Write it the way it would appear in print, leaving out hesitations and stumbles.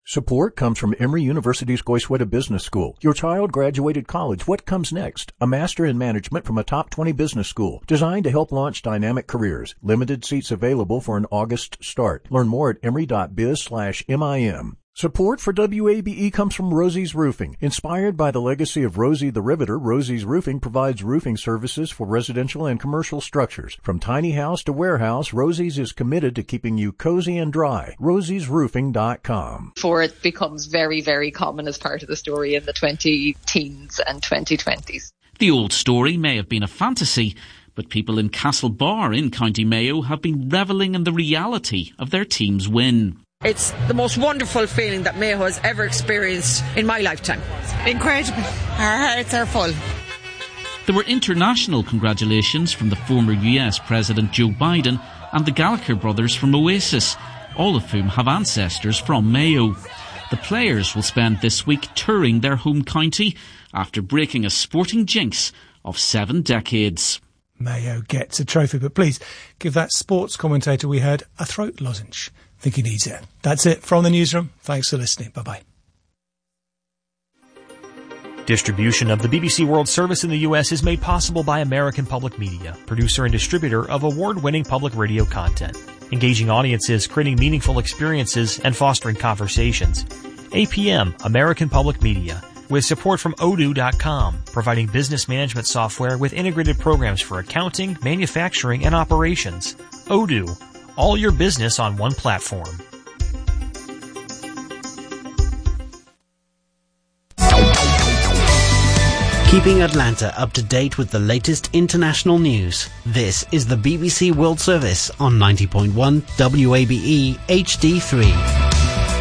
Support comes from Emory University's Goizueta Business School. Your child graduated college. What comes next? A master in management from a top 20 business school designed to help launch dynamic careers. Limited seats available for an August start. Learn more at emory.biz/MIM. Support for WABE comes from Rosie's Roofing. Inspired by the legacy of Rosie the Riveter, Rosie's Roofing provides roofing services for residential and commercial structures. From tiny house to warehouse, Rosie's is committed to keeping you cozy and dry. rosiesroofing.com. Before it becomes very, very common as part of the story in the 2010s and 2020s. The old story may have been a fantasy, but people in Castlebar in County Mayo have been revelling in the reality of their team's win. It's the most wonderful feeling that Mayo has ever experienced in my lifetime. Incredible. Our hearts are full. There were international congratulations from the former US President Joe Biden and the Gallagher brothers from Oasis, all of whom have ancestors from Mayo. The players will spend this week touring their home county after breaking a sporting jinx of 7 decades. Mayo gets a trophy, but please give that sports commentator we heard a throat lozenge. I think he needs it. That's it from the newsroom. Thanks for listening. Bye-bye. Distribution of the BBC World Service in the U.S. is made possible by American Public Media, producer and distributor of award-winning public radio content, engaging audiences, creating meaningful experiences, and fostering conversations. APM, American Public Media, with support from Odoo.com, providing business management software with integrated programs for accounting, manufacturing, and operations. Odoo. All your business on one platform. Keeping Atlanta up to date with the latest international news. This is the BBC World Service on 90.1 WABE HD3.